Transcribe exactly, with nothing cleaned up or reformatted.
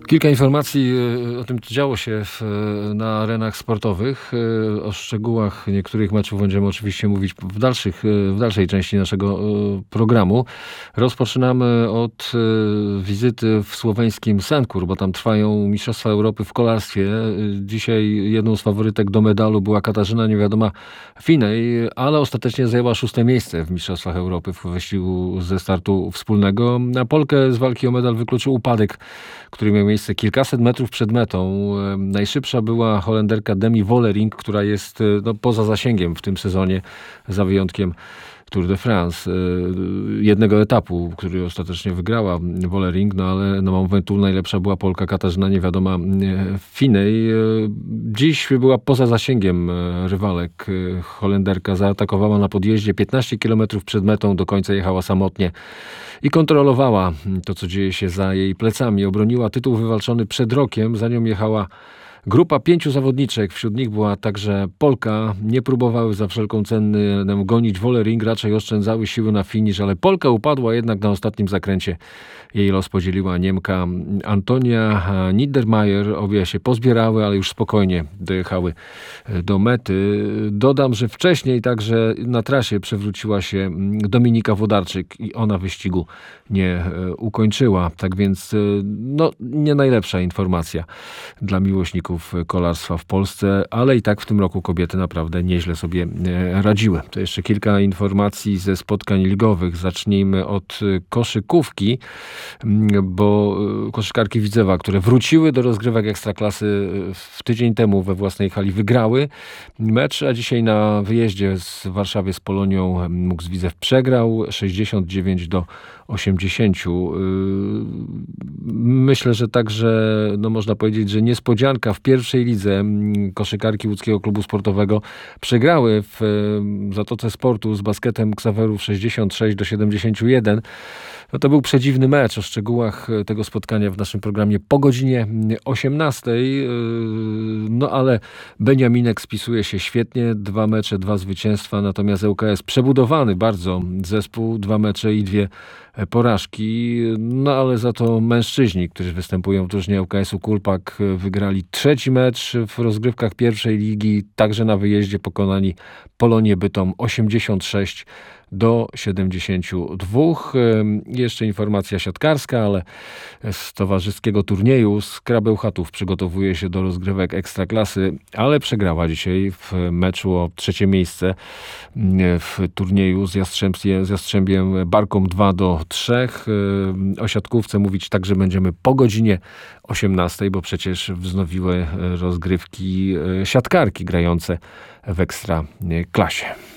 Kilka informacji o tym, co działo się w, na arenach sportowych. O szczegółach niektórych meczów będziemy oczywiście mówić w, dalszych, w dalszej części naszego programu. Rozpoczynamy od wizyty w słoweńskim Senkur, bo tam trwają Mistrzostwa Europy w kolarstwie. Dzisiaj jedną z faworytek do medalu była Katarzyna Niewiadoma Finej, ale ostatecznie zajęła szóste miejsce w Mistrzostwach Europy w wyścigu ze startu wspólnego. Na Polkę z walki o medal wykluczył upadek, który miał miejsce kilkaset metrów przed metą. Najszybsza była Holenderka Demi Vollering, która jest no, poza zasięgiem w tym sezonie, za wyjątkiem Tour de France. Jednego etapu, który ostatecznie wygrała Vollering, no ale na momentu najlepsza była Polka Katarzyna Niewiadoma Finej. Dziś była poza zasięgiem rywalek. Holenderka zaatakowała na podjeździe piętnaście kilometrów przed metą, do końca jechała samotnie i kontrolowała to, co dzieje się za jej plecami. Obroniła tytuł wywalczony przed rokiem, za nią jechała grupa pięciu zawodniczek, wśród nich była także Polka. Nie próbowały za wszelką cenę gonić Vollering, raczej oszczędzały siły na finisz, ale Polka upadła jednak na ostatnim zakręcie. Jej los podzieliła Niemka Antonia Niedermayer. Obie się pozbierały, ale już spokojnie dojechały do mety. Dodam, że wcześniej także na trasie przewróciła się Dominika Wodarczyk i ona wyścigu nie ukończyła. Tak więc no, nie najlepsza informacja dla miłośników kolarstwa w Polsce, ale i tak w tym roku kobiety naprawdę nieźle sobie radziły. To jeszcze kilka informacji ze spotkań ligowych. Zacznijmy od koszykówki, bo koszykarki Widzewa, które wróciły do rozgrywek Ekstraklasy w tydzień temu we własnej hali, wygrały mecz, a dzisiaj na wyjeździe z Warszawy z Polonią Muks Widzew przegrał sześćdziesiąt dziewięć do osiemdziesięciu. Myślę, że także no można powiedzieć, że niespodzianka w pierwszej lidze. Koszykarki Łódzkiego Klubu Sportowego przegrały w Zatoce Sportu z Basketem Ksawerów sześćdziesiąt sześć do siedemdziesięciu jeden. No to był przedziwny mecz. O szczegółach tego spotkania w naszym programie po godzinie osiemnastej. No ale Beniaminek spisuje się świetnie. Dwa mecze, dwa zwycięstwa. Natomiast ŁKS przebudowany bardzo zespół. Dwa mecze i dwie porażki. No ale za to mężczyźni, którzy występują w drużynie ŁKS-u Kulpak, wygrali trzeci mecz w rozgrywkach pierwszej ligi. Także na wyjeździe pokonani Polonię Bytom osiemdziesiąt sześć do siedemdziesięciu dwóch. Jeszcze informacja siatkarska, ale z towarzyskiego turnieju Skra Bełchatów przygotowuje się do rozgrywek Ekstraklasy, ale przegrała dzisiaj w meczu o trzecie miejsce w turnieju z, Jastrzębie, z Jastrzębiem Barką dwa do trzech. O siatkówce mówić także będziemy po godzinie osiemnastej, bo przecież wznowiły rozgrywki siatkarki grające w Ekstraklasie.